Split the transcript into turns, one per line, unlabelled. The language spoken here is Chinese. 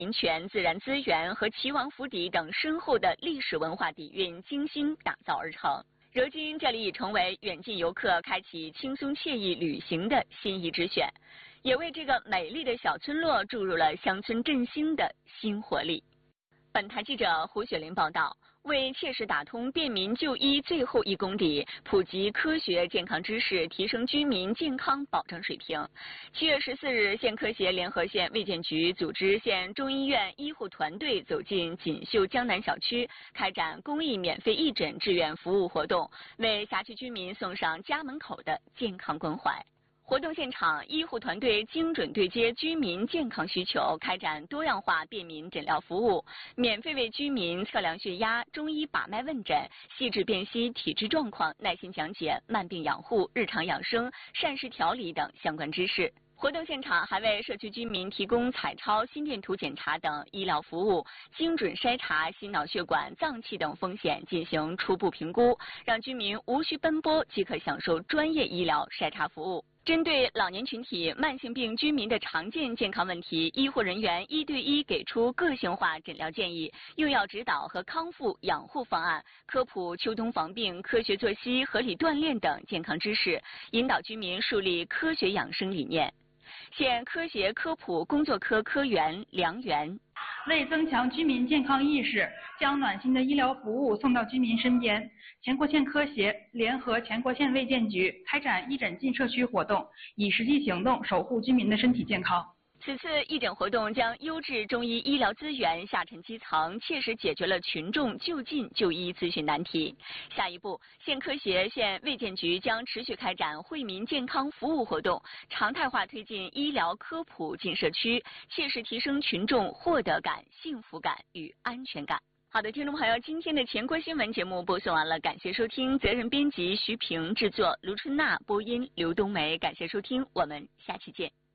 民权、自然资源和齐王府邸等深厚的历史文化底蕴精心打造而成。如今，这里已成为远近游客开启轻松惬意旅行的心仪之选，也为这个美丽的小村落注入了乡村振兴的新活力。本台记者胡雪林报道。为切实打通便民就医最后1公里，普及科学健康知识，提升居民健康保障水平。7月14日，县科协联合县卫健局组织县中医院医护团队走进锦绣江南小区，开展公益免费义诊志愿服务活动，为辖区居民送上家门口的健康关怀。活动现场，医护团队精准对接居民健康需求，开展多样化便民诊疗服务，免费为居民测量血压、中医把脉问诊，细致辨析体质状况，耐心讲解慢病养护、日常养生、膳食调理等相关知识。活动现场还为社区居民提供彩超、心电图检查等医疗服务，精准筛查心脑血管、脏器等风险，进行初步评估，让居民无需奔波即可享受专业医疗筛查服务。针对老年群体、慢性病居民的常见健康问题，医护人员1对1给出个性化诊疗建议、用药指导和康复养护方案，科普秋冬防病、科学作息、合理锻炼等健康知识，引导居民树立科学养生理念。县科协科普工作科科员梁元。
为增强居民健康意识，将暖心的医疗服务送到居民身边，前郭县科协联合前郭县卫健局开展义诊进社区活动，以实际行动守护居民的身体健康。
此次义诊活动将优质中医医疗资源下沉基层，切实解决了群众就近就医咨询难题。下一步，县科协、县卫健局将持续开展惠民健康服务活动，常态化推进医疗科普进社区，切实提升群众获得感、幸福感与安全感。好的，听众朋友，今天的全国新闻节目播送完了，感谢收听，责任编辑徐平，制作卢春娜，播音刘冬梅，感谢收听，我们下期见。